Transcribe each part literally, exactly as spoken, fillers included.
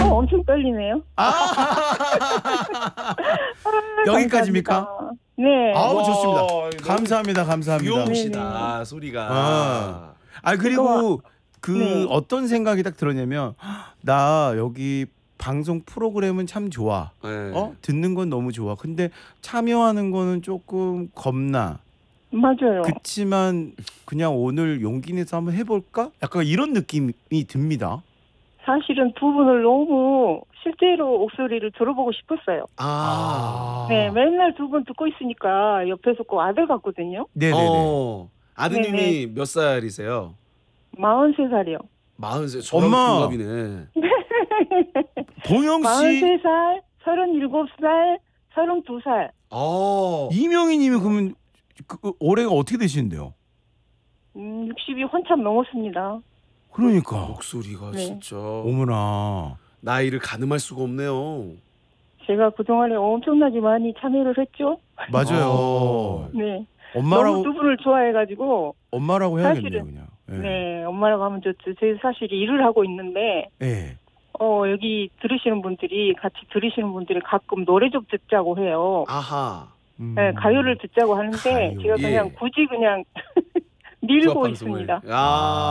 엄청 떨리네요. 아, 아, 여기까지입니까? 감사합니다. 네. 아우, 와, 좋습니다. 너무 감사합니다. 감사합니다. 귀여우시다 소리가. 아. 아, 그리고 그 네. 어떤 생각이 딱 들었냐면, 나 여기 방송 프로그램은 참 좋아. 네. 어? 듣는 건 너무 좋아. 근데 참여하는 거는 조금 겁나. 맞아요. 그치만 그냥 오늘 용기 내서 한번 해볼까? 약간 이런 느낌이 듭니다. 사실은 두 분을 너무 실제로 목소리를 들어보고 싶었어요. 아. 네, 맨날 두 분 듣고 있으니까 옆에서 꼭 아들 같거든요. 네네네. 어. 아드님이 네네. 몇 살이세요? 마흔세 살이요. 마흔 세. 저랑 엄마. 동갑이네. 봉영 씨, 마흔세 살, 서른일곱 살, 서른두 살. 어. 이명희님이 그러면 그 올해가 어떻게 되시는데요? 음, 육십이 한참 넘었습니다. 그러니까. 목소리가 네. 진짜 어머나. 나이를 가늠할 수가 없네요. 제가 그동안에 엄청나게 많이 참여를 했죠. 맞아요. 어. 네. 엄마라고 너무 두 분을 좋아해가지고, 엄마라고 해야겠네요, 사실은- 그냥. 네, 엄마라고 하면 좋죠. 제 사실 일을 하고 있는데, 예. 어, 여기 들으시는 분들이, 같이 들으시는 분들이 가끔 노래 좀 듣자고 해요. 아하. 음. 네, 가요를 듣자고 하는데, 가요. 제가 그냥 예. 굳이 그냥 밀고 수업 방송을. 있습니다. 아.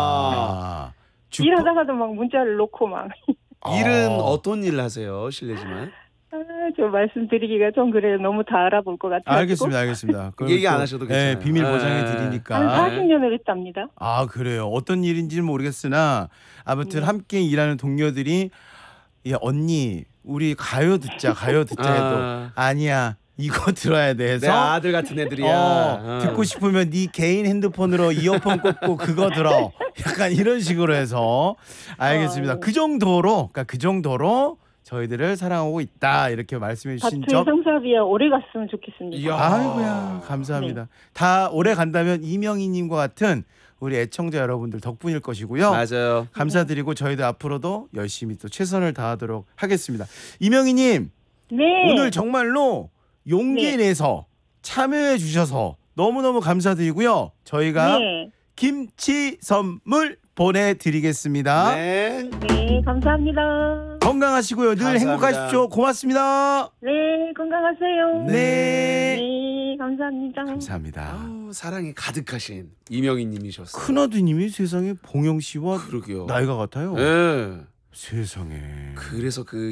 아. 주포- 일하다가도 막 문자를 놓고 막. 일은 아. 어떤 일 하세요? 실례지만. 아, 저 말씀드리기가 좀 그래요. 너무 다 알아볼 것 같아요. 알겠습니다, 알겠습니다. 그건 얘기 안 또, 하셔도 예, 괜찮아요. 비밀 보장해 예. 드리니까. 한 사십 년을 했답니다. 아, 그래요. 어떤 일인지는 모르겠으나 아무튼 네. 함께 일하는 동료들이 야, 언니 우리 가요 듣자 가요 듣자 해도 아. 아니야 이거 들어야 돼 내 해서 아들 같은 애들이야. 어, 어. 듣고 싶으면 네 개인 핸드폰으로 이어폰 꽂고 그거 들어. 약간 이런 식으로 해서 알겠습니다. 어. 그 정도로 그러니까 그 정도로 저희들을 사랑하고 있다 이렇게 말씀해 주신 다트 점 성사비야 오래 갔으면 좋겠습니다. 이야. 아이고야 감사합니다. 다 오래 간다면 이명희님과 같은 우리 애청자 여러분들 덕분일 것이고요. 맞아요. 감사드리고 저희도 앞으로도 열심히 또 최선을 다하도록 하겠습니다. 이명희님 네. 오늘 정말로 용기 네. 내서 참여해 주셔서 너무너무 감사드리고요. 저희가 네. 김치 선물 보내드리겠습니다. 네. 네, 감사합니다. 건강하시고요. 늘 감사합니다. 행복하십시오. 고맙습니다. 네, 건강하세요. 네. 네, 감사합니다. 감사합니다. 아우, 사랑이 가득하신 이명희님이셨어요. 큰아드님이 세상에 봉영 씨와 그러게요. 나이가 같아요. 네. 세상에. 그래서 그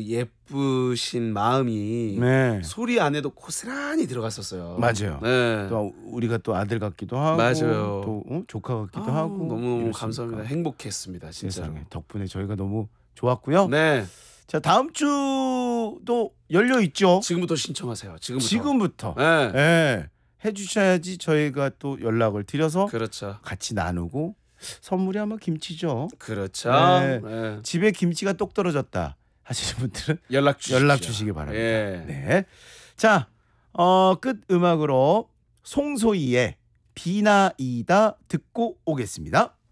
예쁘신 마음이 네. 소리 안에도 고스란히 들어갔었어요. 맞아요. 네. 또 우리가 또 아들 같기도 하고 맞아요. 또 어? 조카 같기도 아우, 하고 너무 이렇습니까? 감사합니다. 행복했습니다. 진짜. 세상에 덕분에 저희가 너무 좋았고요. 네. 자 다음 주도 열려 있죠. 지금부터 신청하세요. 지금부터. 지금부터. 네. 예. 해주셔야지 저희가 또 연락을 드려서 그렇죠. 같이 나누고 선물이 아마 김치죠. 그렇죠. 네. 네. 집에 김치가 똑 떨어졌다 하시는 분들은 연락 주시죠. 연락 주시기 바랍니다. 예. 네. 자, 어, 끝 음악으로 송소희의 비나이다 듣고 오겠습니다.